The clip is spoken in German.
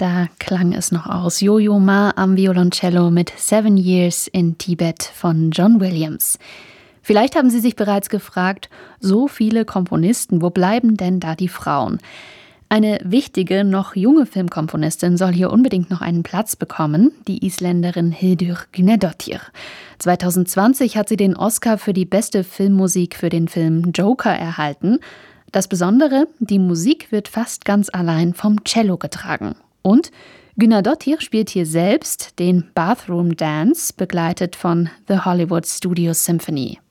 Da klang es noch aus. Yo-Yo Ma am Violoncello mit 7 Years in Tibet von John Williams. Vielleicht haben Sie sich bereits gefragt, so viele Komponisten, wo bleiben denn da die Frauen? Eine wichtige, noch junge Filmkomponistin soll hier unbedingt noch einen Platz bekommen, die Isländerin Hildur Guðnadóttir. 2020 hat sie den Oscar für die beste Filmmusik für den Film Joker erhalten. Das Besondere, die Musik wird fast ganz allein vom Cello getragen. Und Guðnadóttir spielt hier selbst den Bathroom Dance, begleitet von The Hollywood Studio Symphony.